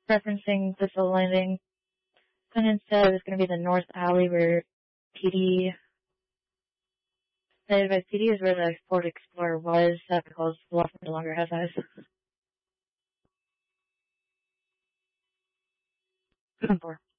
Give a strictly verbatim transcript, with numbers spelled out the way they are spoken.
referencing the Soul Landing. And instead, it's going to be the North Alley where P D, the by P D is where the Ford Explorer was, that because Bluff no longer has eyes. Four.